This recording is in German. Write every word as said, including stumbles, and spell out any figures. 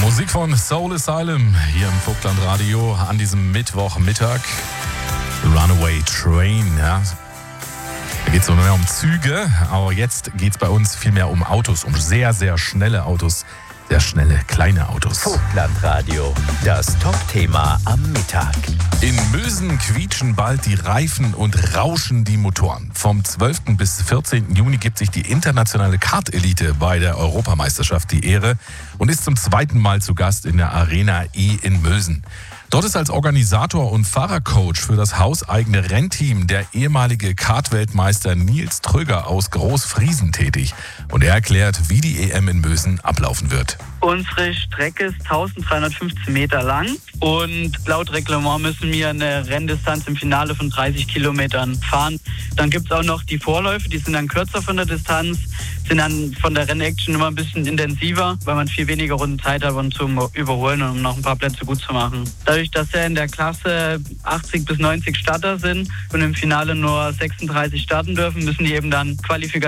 Musik von Soul Asylum hier im Vogtland Radio an diesem Mittwochmittag. Runaway Train, ja. Da geht es mehr um Züge, aber jetzt geht es bei uns viel mehr um Autos, um sehr, sehr schnelle Autos, sehr schnelle kleine Autos. Vogtland Radio, das Top-Thema am Mittag. In Mösen quietschen bald die Reifen und rauschen die Motoren. Vom zwölften bis vierzehnten Juni gibt sich die internationale Kart-Elite bei der Europameisterschaft die Ehre und ist zum zweiten Mal zu Gast in der Arena E in Mösen. Dort ist als Organisator und Fahrercoach für das hauseigene Rennteam der ehemalige Kart-Weltmeister Nils Tröger aus Großfriesen tätig. Und er erklärt, wie die E M in Mösen ablaufen wird. Unsere Strecke ist dreizehnhundertfünfzehn Meter lang und laut Reglement müssen wir eine Renndistanz im Finale von dreißig Kilometern fahren. Dann gibt es auch noch die Vorläufe, die sind dann kürzer von der Distanz, sind dann von der Rennaction immer ein bisschen intensiver, weil man viel weniger Runden Zeit hat, um zu überholen und um noch ein paar Plätze gut zu machen. Dadurch, dass ja in der Klasse achtzig bis neunzig Starter sind und im Finale nur sechsunddreißig starten dürfen, müssen die eben dann Qualifikation